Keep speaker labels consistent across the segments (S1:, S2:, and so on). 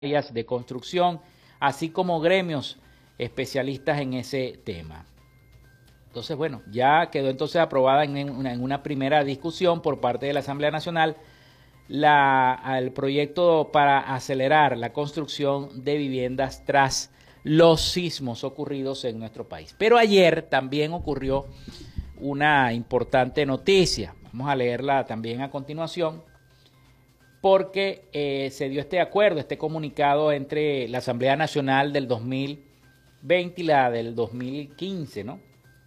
S1: de construcción, así como gremios especialistas en ese tema. Entonces, bueno, ya quedó entonces aprobada en una primera discusión por parte de la Asamblea Nacional el proyecto para acelerar la construcción de viviendas tras los sismos ocurridos en nuestro país. Pero ayer también ocurrió una importante noticia. Vamos a leerla también a continuación, porque se dio este acuerdo, este comunicado entre la Asamblea Nacional del 2020 y la del 2015, ¿no?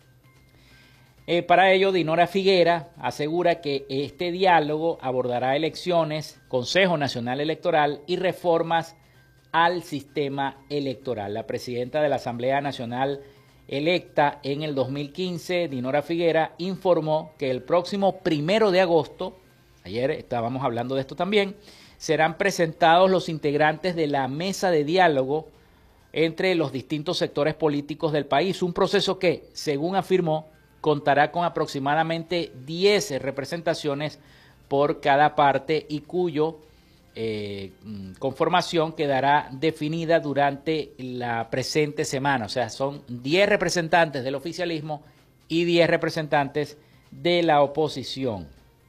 S1: Para ello, Dinora Figuera asegura que este diálogo abordará elecciones, Consejo Nacional Electoral y reformas al sistema electoral. La presidenta de la Asamblea Nacional electa en el 2015, Dinora Figuera, informó que el próximo 1 de agosto, ayer estábamos hablando de esto también, serán presentados los integrantes de la mesa de diálogo entre los distintos sectores políticos del país, un proceso que, según afirmó, contará con aproximadamente 10 representaciones por cada parte y cuyo conformación quedará definida durante la presente semana. O sea, son 10 representantes del oficialismo y 10 representantes de la oposición.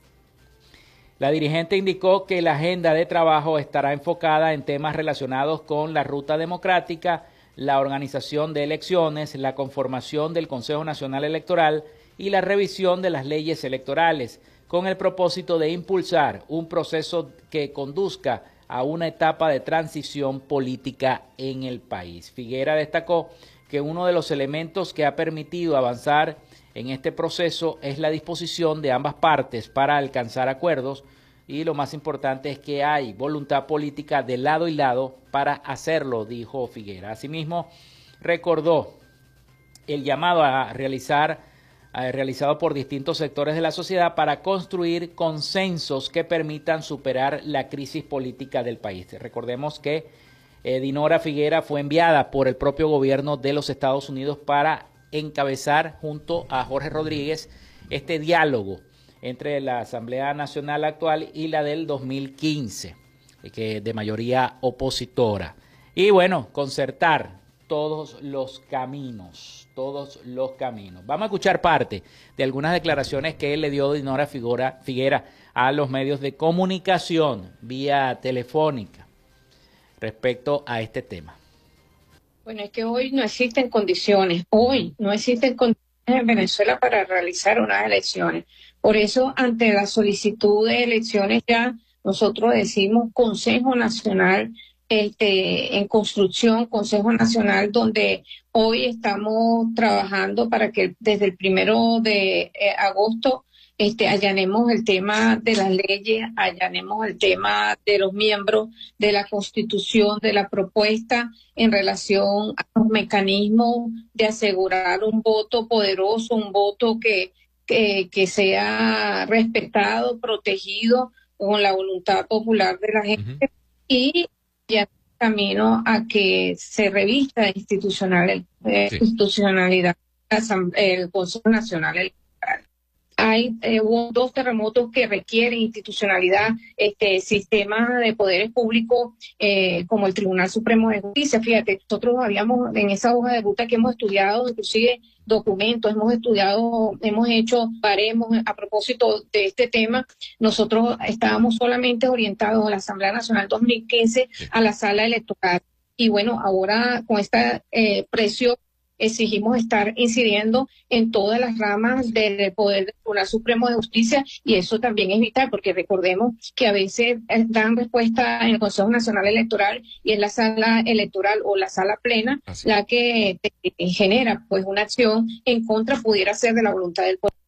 S1: La dirigente indicó que la agenda de trabajo estará enfocada en temas relacionados con la ruta democrática, la organización de elecciones, la conformación del Consejo Nacional Electoral y la revisión de las leyes electorales, con el propósito de impulsar un proceso que conduzca a una etapa de transición política en el país. Figuera destacó que uno de los elementos que ha permitido avanzar en este proceso es la disposición de ambas partes para alcanzar acuerdos, y lo más importante es que hay voluntad política de lado y lado para hacerlo, dijo Figuera. Asimismo, recordó el llamado realizado por distintos sectores de la sociedad para construir consensos que permitan superar la crisis política del país. Recordemos que Dinora Figuera fue enviada por el propio gobierno de los Estados Unidos para encabezar junto a Jorge Rodríguez este diálogo entre la Asamblea Nacional actual y la del 2015, que de mayoría opositora. Y bueno, concertar todos los caminos. Vamos a escuchar parte de algunas declaraciones que él le dio Dinora Figuera a los medios de comunicación vía telefónica respecto a este tema.
S2: Bueno, es que hoy no existen condiciones, en Venezuela para realizar unas elecciones. Por eso, ante la solicitud de elecciones ya nosotros decimos Consejo Nacional en construcción, Consejo Nacional, donde hoy estamos trabajando para que desde el 1 de agosto allanemos el tema de las leyes, allanemos el tema de los miembros de la Constitución, de la propuesta en relación a los mecanismos de asegurar un voto poderoso, un voto que sea respetado, protegido con la voluntad popular de la gente. Y ya camino a que se revista institucionalidad el Consejo Nacional Electoral. Hubo 2 terremotos que requieren institucionalidad, sistemas de poderes públicos como el Tribunal Supremo de Justicia. Fíjate, nosotros habíamos en esa hoja de ruta que hemos estudiado, inclusive documentos, hemos hecho baremos a propósito de este tema. Nosotros estábamos solamente orientados a la Asamblea Nacional 2015 a la sala electoral. Y bueno, ahora con esta presión exigimos estar incidiendo en todas las ramas del poder del Tribunal Supremo de Justicia, y eso también es vital porque recordemos que a veces dan respuesta en el Consejo Nacional Electoral y es la sala electoral o la sala plena la que genera pues una acción en contra, pudiera ser, de la voluntad del pueblo.